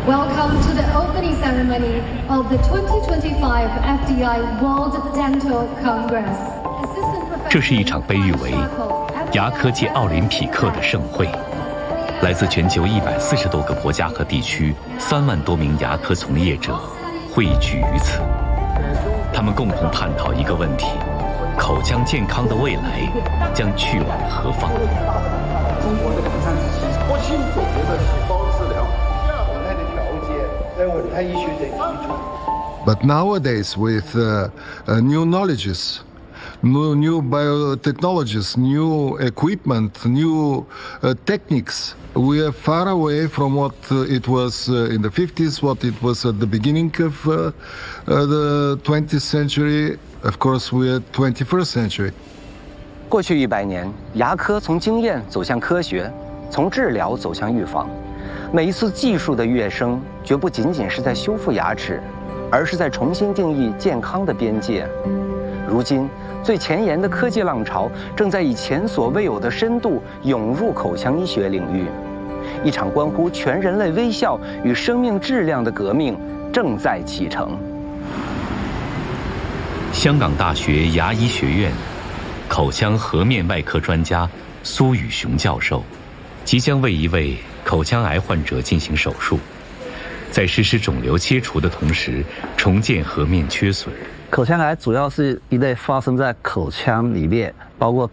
Welcome to the opening ceremony of the 2025 FDI World Dental Congress. 这是一场被誉为牙科界奥林匹克的盛会，来自全球140多个国家和地区3万多名牙科从业者汇聚于此。他们共同探讨一个问题：口腔健康的未来将去往何方？ 中国的抗战时期，国新总结的细胞治疗，稳态的调节，在稳态医学的基础。 But nowadays, with new knowledges, new biotechnologies, new equipment, new techniques, we are far away from what it was in the 50s, what it was at the beginning of the 20th century. Of course, we are 21st century. 过去100年，牙科从经验走向科学，从治疗走向预防。每一次技术的跃升，绝不仅仅是在修复牙齿，而是在重新定义健康的边界。如今，最前沿的科技浪潮正在以前所未有的深度涌入口腔医学领域。一场关乎全人类微笑与生命质量的革命正在启程。 香港大学牙医学院口腔颌面外科专家苏宇雄教授，即将为一位口腔癌患者进行手术，在实施肿瘤切除的同时，重建颌面缺损。 口腔癌主要是一类发生在口腔里面，包括